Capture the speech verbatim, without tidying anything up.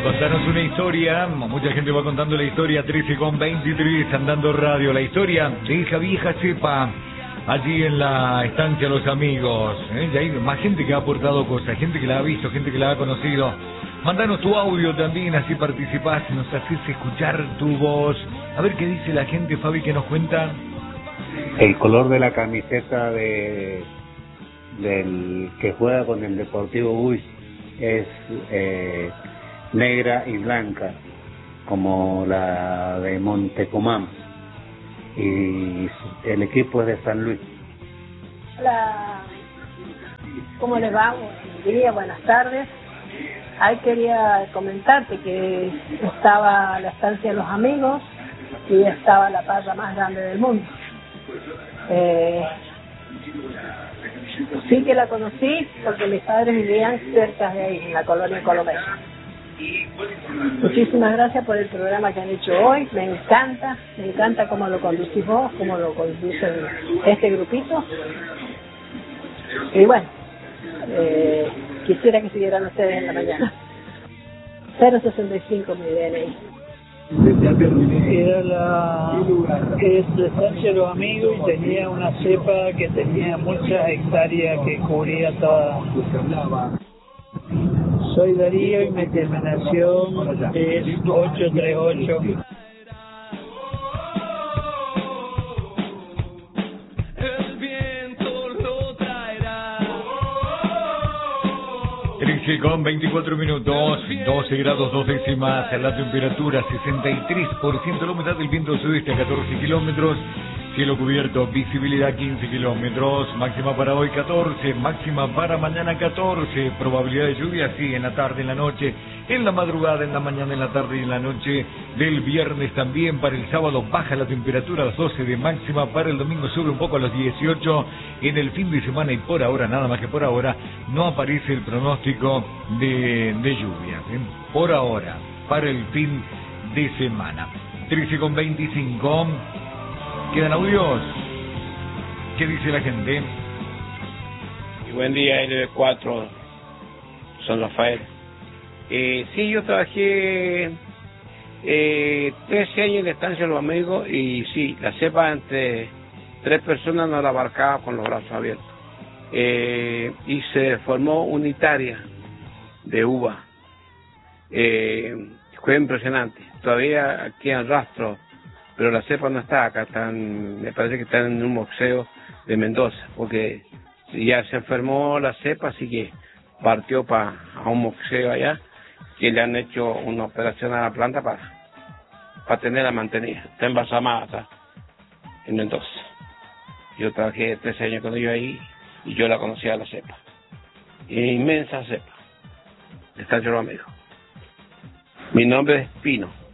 Contanos una historia, mucha gente va contando la historia, trece con veintitrés, andando radio, la historia de esa vieja cepa, allí en la estancia Los Amigos, ¿eh? Y hay más gente que ha aportado cosas, gente que la ha visto, gente que la ha conocido. Mandanos tu audio también, así participás, nos haces escuchar tu voz. A ver qué dice la gente, Fabi, que nos cuenta. El color de la camiseta de del que juega con el Deportivo Buis es eh, negra y blanca, como la de Montecomán, y el equipo es de San Luis. Hola, ¿cómo les va? Buenos días, buenas tardes. Ahí quería comentarte que estaba la estancia de Los Amigos y estaba la parra más grande del mundo. Eh, sí que la conocí porque mis padres vivían cerca de ahí, en la colonia Colomé. Muchísimas gracias por el programa que han hecho hoy, me encanta, me encanta cómo lo conducís vos, cómo lo conducen este grupito. Y bueno, eh, quisiera que siguieran ustedes en la mañana. cero sesenta y cinco mi D N I. Era la, es la estancia de Los Amigos y tenía una cepa que tenía muchas hectáreas que cubría toda. Soy Darío y mi terminación es ocho tres ocho. trece con veinticuatro minutos, doce grados dos décimas, la temperatura sesenta y tres por ciento, la humedad del viento sudeste a catorce kilómetros, cielo cubierto, visibilidad quince kilómetros, máxima para hoy catorce, máxima para mañana catorce, probabilidad de lluvia sí, en la tarde, en la noche, en la madrugada, en la mañana, en la tarde y en la noche del viernes también. Para el sábado baja la temperatura a las doce de máxima, para el domingo sube un poco a los dieciocho, en el fin de semana y por ahora, nada más que por ahora, no aparece el pronóstico de, de lluvia, ¿eh? Por ahora, para el fin de semana. trece con veinticinco, ¿quedan audios? ¿Qué dice la gente? Y buen día, L B cuatro, San Rafael. Eh, sí, yo trabajé eh, trece años en la estancia de Los Amigos y sí, la cepa entre tres personas no la abarcaba con los brazos abiertos. Eh, y se formó unitaria de uva. Eh, fue impresionante. Todavía aquí en rastro, pero la cepa no está acá, están, me parece que están en un museo de Mendoza, porque ya se enfermó la cepa, así que partió para a un museo allá, que le han hecho una operación a la planta para para tenerla mantenida. Está embalsamada en Mendoza. Yo trabajé trece años con ellos ahí y yo la conocía la cepa. Inmensa cepa. Está yo lo amigo. Mi nombre es Pino.